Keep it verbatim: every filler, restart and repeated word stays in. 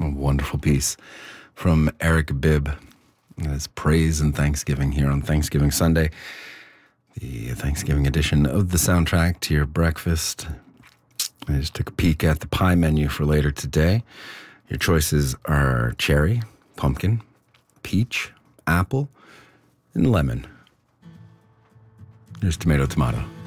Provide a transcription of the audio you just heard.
A wonderful piece from Eric Bibb. It's praise and thanksgiving here on Thanksgiving Sunday, the Thanksgiving edition of the soundtrack to your breakfast. I just took a peek at the pie menu for later today. Your choices are cherry, pumpkin, peach, apple, and lemon. There's tomato, tomato.